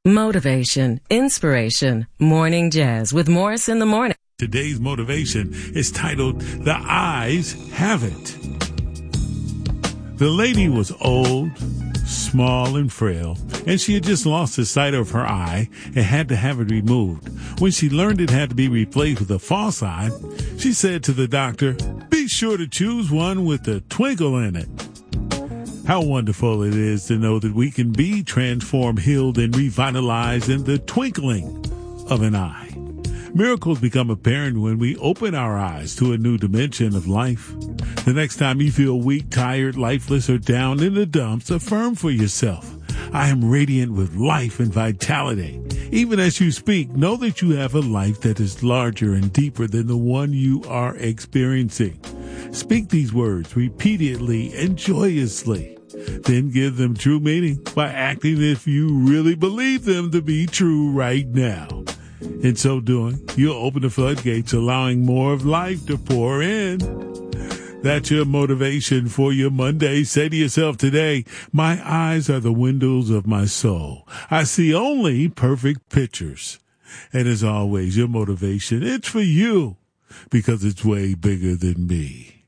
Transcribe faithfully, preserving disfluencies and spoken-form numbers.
Motivation, inspiration, morning jazz with Morris in the morning. Today's motivation is titled, The Eyes Have It. The lady was old, small, and frail, and she had just lost the sight of her eye and had to have it removed. When she learned it had to be replaced with a false eye, she said to the doctor, "Be sure to choose one with a twinkle in it." How wonderful it is to know that we can be transformed, healed, and revitalized in the twinkling of an eye. Miracles become apparent when we open our eyes to a new dimension of life. The next time you feel weak, tired, lifeless, or down in the dumps, affirm for yourself, "I am radiant with life and vitality." Even as you speak, know that you have a life that is larger and deeper than the one you are experiencing. Speak these words repeatedly and joyously. Then give them true meaning by acting as if you really believe them to be true right now. In so doing, you'll open the floodgates, allowing more of life to pour in. That's your motivation for your Monday. Say to yourself today, "My eyes are the windows of my soul. I see only perfect pictures." And as always, your motivation, it's for you because it's way bigger than me.